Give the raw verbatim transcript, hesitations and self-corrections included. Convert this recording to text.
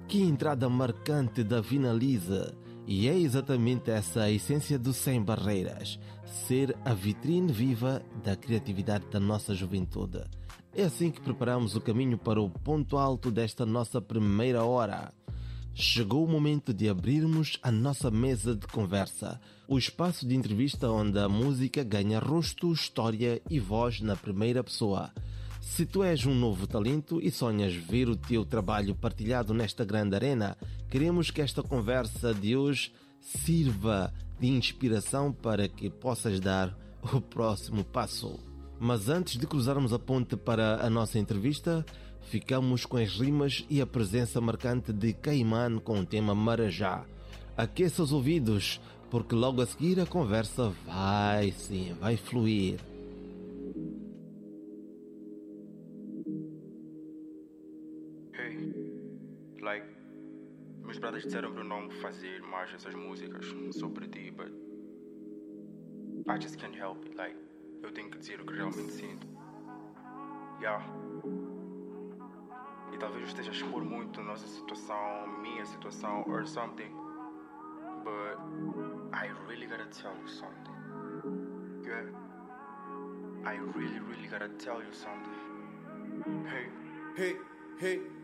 Que entrada marcante da Vinalize! E é exatamente essa a essência do Sem Barreiras, ser a vitrine viva da criatividade da nossa juventude. É assim que preparamos o caminho para o ponto alto desta nossa primeira hora. Chegou o momento de abrirmos a nossa mesa de conversa, o espaço de entrevista onde a música ganha rosto, história e voz na primeira pessoa. Se tu és um novo talento e sonhas ver o teu trabalho partilhado nesta grande arena, queremos que esta conversa de hoje sirva de inspiração para que possas dar o próximo passo. Mas antes de cruzarmos a ponte para a nossa entrevista, ficamos com as rimas e a presença marcante de Caimán com o tema Marajá. Aqueça os ouvidos, porque logo a seguir a conversa vai sim, vai fluir. Hey, like, meus brothers disseram para eu não fazer mais essas músicas sobre ti, but I just can't help it, like, eu tenho que dizer o que realmente sinto. Yeah. E talvez eu esteja a expor muito a nossa situação, minha situação, or something, but I really gotta tell you something. Yeah. I really, really gotta tell you something. Hey, hey, hey.